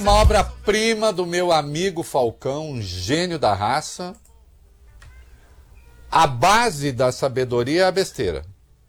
Uma obra-prima do meu amigo Falcão, um gênio da raça. A base da sabedoria é a besteira.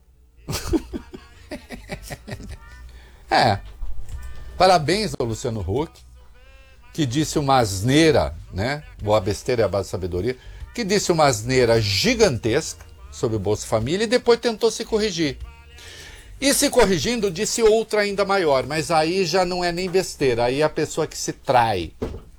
Parabéns ao Luciano Huck, que disse uma asneira, né? A besteira é a base da sabedoria, que disse uma asneira gigantesca sobre o Bolsa Família e depois tentou se corrigir. E se corrigindo, disse outra ainda maior, mas aí já não é nem besteira, aí é a pessoa que se trai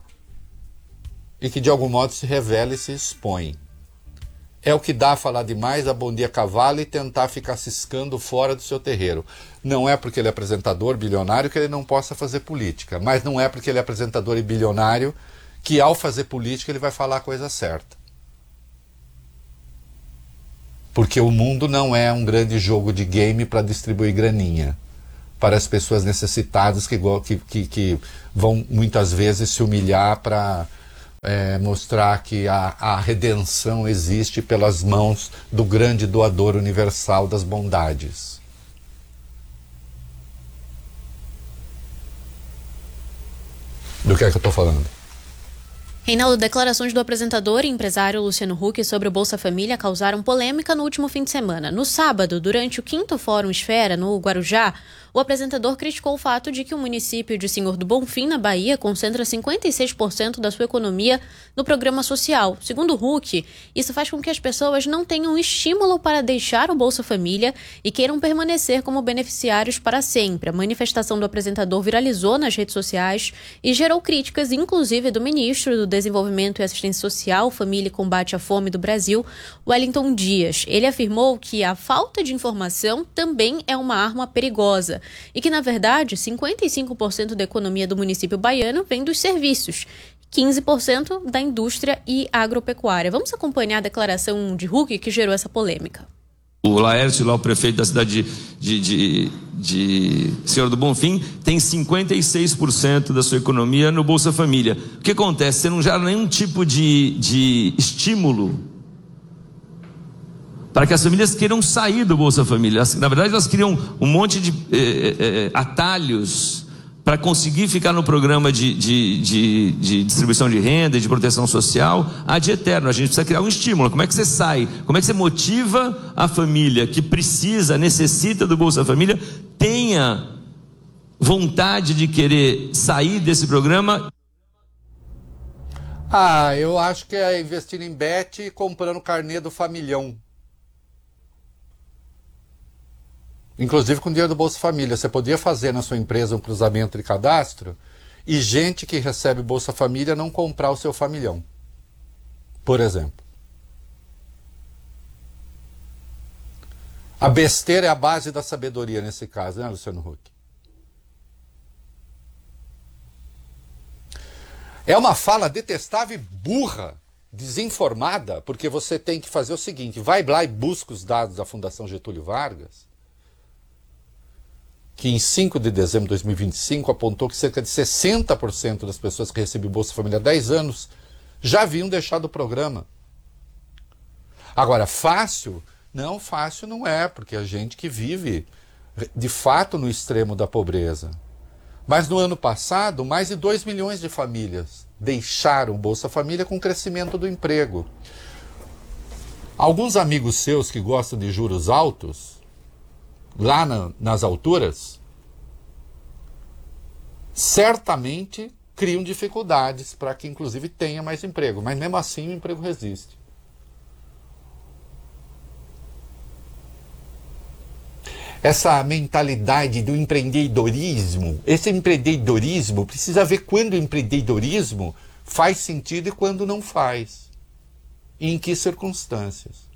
e que de algum modo se revela e se expõe. É o que dá a falar demais, a bom dia cavalo e tentar ficar ciscando fora do seu terreiro. Não é porque ele é apresentador bilionário que ele não possa fazer política, mas não é porque ele é apresentador e bilionário que ao fazer política ele vai falar a coisa certa. Porque o mundo não é um grande jogo de game para distribuir graninha para as pessoas necessitadas que vão muitas vezes se humilhar para mostrar que a redenção existe pelas mãos do grande doador universal das bondades. Do que é que eu estou falando? Reinaldo, declarações do apresentador e empresário Luciano Huck sobre o Bolsa Família causaram polêmica no último fim de semana. No sábado, durante o 5º Fórum Esfera, no Guarujá, o apresentador criticou o fato de que o município de Senhor do Bonfim, na Bahia, concentra 56% da sua economia no programa social. Segundo Huck, isso faz com que as pessoas não tenham estímulo para deixar o Bolsa Família e queiram permanecer como beneficiários para sempre. A manifestação do apresentador viralizou nas redes sociais e gerou críticas, inclusive do ministro do Desenvolvimento e Assistência Social, Família e Combate à Fome do Brasil, Wellington Dias. Ele afirmou que a falta de informação também é uma arma perigosa e que, na verdade, 55% da economia do município baiano vem dos serviços, 15% da indústria e agropecuária. Vamos acompanhar a declaração de Huck que gerou essa polêmica. O Laércio, lá o prefeito da cidade de Senhor do Bonfim, tem 56% da sua economia no Bolsa Família. O que acontece? Você não gera nenhum tipo de estímulo para que as famílias queiram sair do Bolsa Família. Na verdade, elas criam um monte de atalhos para conseguir ficar no programa de distribuição de renda e de proteção social ad eterno. A gente precisa criar um estímulo. Como é que você sai? Como é que você motiva a família que precisa, necessita do Bolsa Família, tenha vontade de querer sair desse programa? Eu acho que é investir em bet e comprando carnê do Familhão. Inclusive com dinheiro do Bolsa Família. Você podia fazer na sua empresa um cruzamento de cadastro e gente que recebe Bolsa Família não comprar o seu familhão, por exemplo. A besteira é a base da sabedoria nesse caso, né, Luciano Huck? É uma fala detestável e burra, desinformada, porque você tem que fazer o seguinte: vai lá e busca os dados da Fundação Getúlio Vargas, que em 5 de dezembro de 2025 apontou que cerca de 60% das pessoas que recebiam Bolsa Família há 10 anos já haviam deixado o programa. Agora, fácil? Não, fácil não é, porque a gente que vive de fato no extremo da pobreza. Mas no ano passado, mais de 2 milhões de famílias deixaram o Bolsa Família com o crescimento do emprego. Alguns amigos seus que gostam de juros altos, lá nas alturas, certamente criam dificuldades para que inclusive tenha mais emprego, mas mesmo assim o emprego resiste. Essa mentalidade do empreendedorismo, esse empreendedorismo precisa ver quando o empreendedorismo faz sentido e quando não faz, e em que circunstâncias.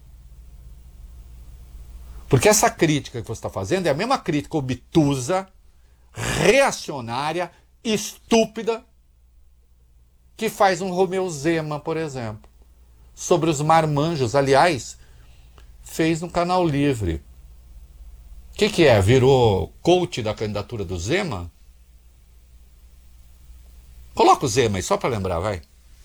Porque essa crítica que você está fazendo é a mesma crítica obtusa, reacionária, estúpida, que faz um Romeu Zema, por exemplo, sobre os marmanjos. Aliás, fez no Canal Livre. O que é? Virou coach da candidatura do Zema? Coloca o Zema aí, só para lembrar, vai.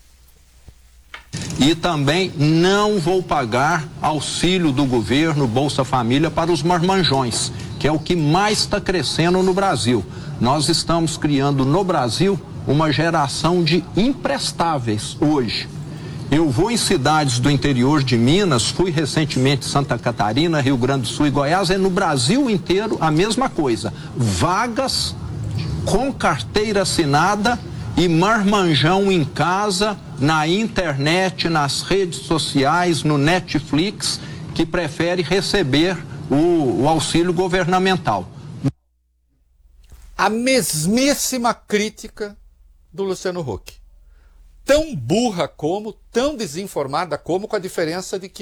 E também não vou pagar auxílio do governo, Bolsa Família, para os marmanjões, que é o que mais está crescendo no Brasil. Nós estamos criando no Brasil uma geração de imprestáveis hoje. Eu vou em cidades do interior de Minas, fui recentemente em Santa Catarina, Rio Grande do Sul e Goiás, no Brasil inteiro a mesma coisa. Vagas com carteira assinada e marmanjão em casa, na internet, nas redes sociais, no Netflix, que prefere receber o auxílio governamental. A mesmíssima crítica do Luciano Huck. Tão burra como, tão desinformada como, com a diferença de que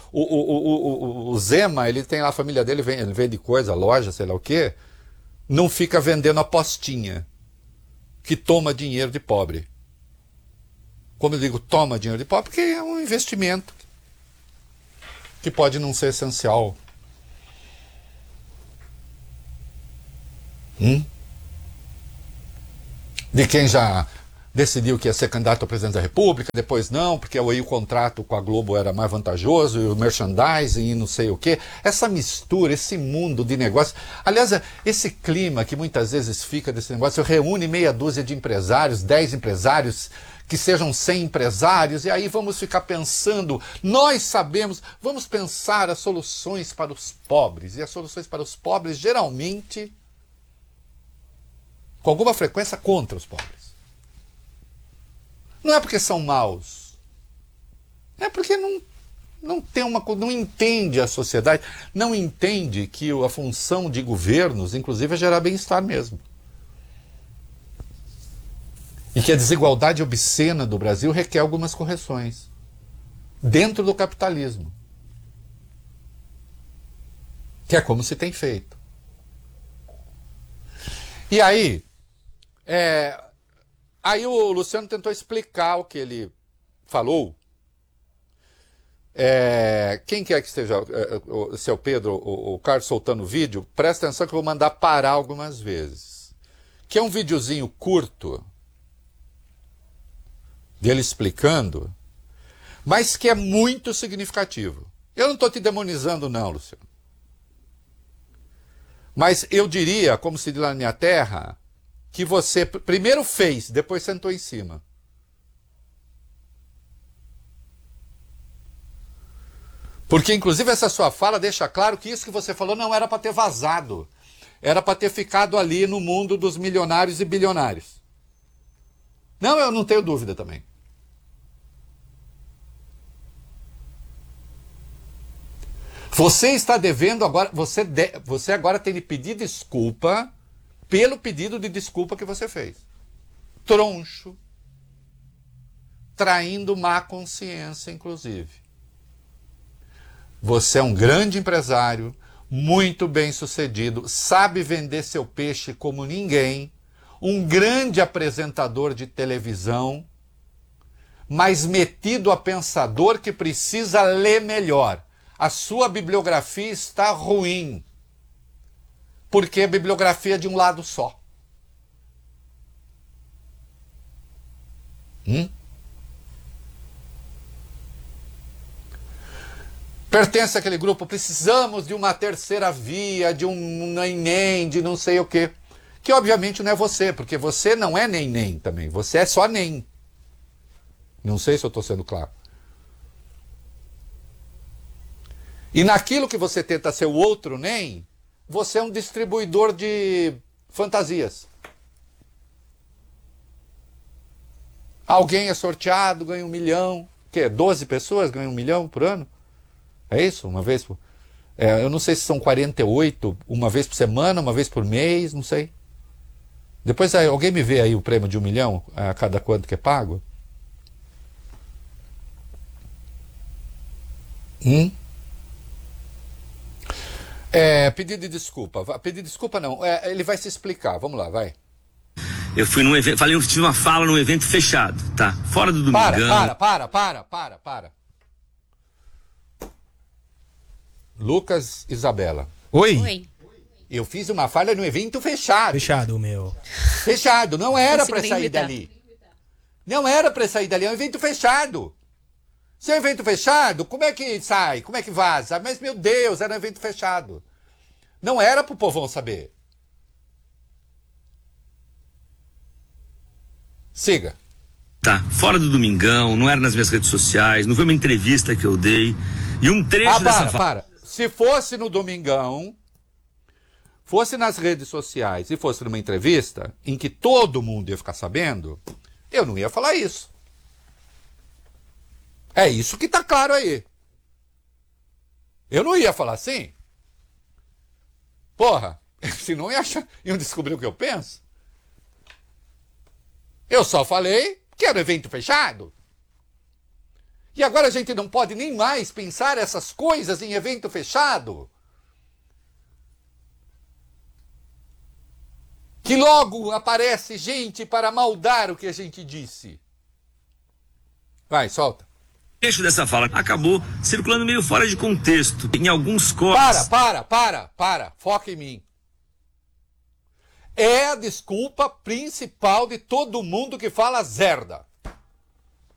o Zema, ele tem lá a família dele, ele vende coisa, loja, sei lá o quê, não fica vendendo apostinha, que toma dinheiro de pobre. Como eu digo, toma dinheiro de pobre, porque é um investimento que pode não ser essencial. De quem já decidiu que ia ser candidato a presidente da República, depois não, porque aí o contrato com a Globo era mais vantajoso, e o merchandising e não sei o quê. Essa mistura, esse mundo de negócios. Aliás, esse clima que muitas vezes fica desse negócio, reúne meia dúzia de empresários, 10 empresários, que sejam 100 empresários, e aí vamos ficar pensando, nós sabemos, vamos pensar as soluções para os pobres, e as soluções para os pobres, geralmente, com alguma frequência, contra os pobres. Não é porque são maus, é porque não entende a sociedade, não entende que a função de governos, inclusive, é gerar bem-estar mesmo. E que a desigualdade obscena do Brasil requer algumas correções dentro do capitalismo, que é como se tem feito. E aí, o Luciano tentou explicar o que ele falou. Quem quer que esteja, se é o Pedro ou o Carlos soltando o vídeo, presta atenção que eu vou mandar parar algumas vezes. Que é um videozinho curto dele explicando, mas que é muito significativo. Eu não estou te demonizando não, Luciano. Mas eu diria, como se diz lá na minha terra, que você primeiro fez, depois sentou em cima. Porque, inclusive, essa sua fala deixa claro que isso que você falou não era para ter vazado. Era para ter ficado ali no mundo dos milionários e bilionários. Não, eu não tenho dúvida também. Você está devendo agora, você agora tem de pedir desculpa pelo pedido de desculpa que você fez. Troncho. Traindo má consciência, inclusive. Você é um grande empresário, muito bem sucedido, sabe vender seu peixe como ninguém, um grande apresentador de televisão, mas metido a pensador que precisa ler melhor. A sua bibliografia está ruim, porque a bibliografia é de um lado só. Pertence àquele grupo, precisamos de uma terceira via, de um nem, de não sei o quê. Que obviamente não é você, porque você não é nem também, você é só nem. Não sei se eu estou sendo claro. E naquilo que você tenta ser o outro nem, você é um distribuidor de fantasias. Alguém é sorteado, ganha 1 milhão. O quê? 12 pessoas ganham 1 milhão por ano? É isso? Uma vez por... eu não sei se são 48, uma vez por semana, uma vez por mês, não sei. Depois alguém me vê aí o prêmio de 1 milhão, a cada quanto que é pago? Pedido de desculpa. Pedir desculpa não, ele vai se explicar. Vamos lá, vai. Eu fui num evento, tive uma fala num evento fechado, tá? Fora do Domingão. Para. Lucas Isabela. Oi. Eu fiz uma fala no evento fechado. Fechado, meu. Fechado, não era para nem sair gritar. dali. Não era para sair dali, é um evento fechado. Se é um evento fechado, como é que sai? Como é que vaza? Mas, meu Deus, era um evento fechado. Não era para o povão saber. Siga. Tá, fora do Domingão, não era nas minhas redes sociais, não foi uma entrevista que eu dei. E um trecho dessa fala. Se fosse no Domingão, fosse nas redes sociais e fosse numa entrevista em que todo mundo ia ficar sabendo, eu não ia falar isso. É isso que tá claro aí. Eu não ia falar assim. Porra, senão iam descobrir o que eu penso. Eu só falei que era evento fechado. E agora a gente não pode nem mais pensar essas coisas em evento fechado. Que logo aparece gente para maldar o que a gente disse. Vai, solta. O trecho dessa fala acabou circulando meio fora de contexto. Em alguns cortes. Para. Foca em mim. É a desculpa principal de todo mundo que fala zerda.